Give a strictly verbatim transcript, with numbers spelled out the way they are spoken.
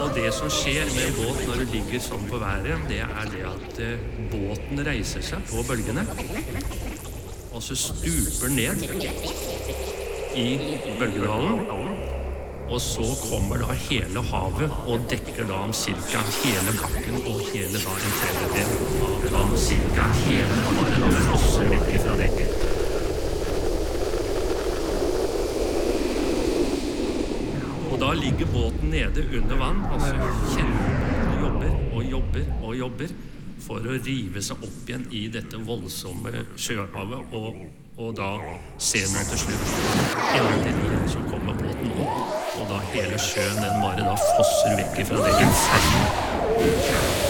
Og det som skjer med en båt når du ligger sånn på været, det er det at eh, båten reiser seg på bølgene, og så stuper ned i bølgedalen, og så kommer da hele havet og dekker da om cirka hele bakken og hele da en tredjedel av da om cirka hele havet da fosser vekk fra dekket. Og da ligger båten nede under vann, og så kjenner og jobber og jobber og jobber for å rive seg opp igjen i dette voldsomme sjøhavet, og, og da ser man til slutt endelig så kommer båten opp, og da hele sjøen den bare da fosser vekk fra det inferno.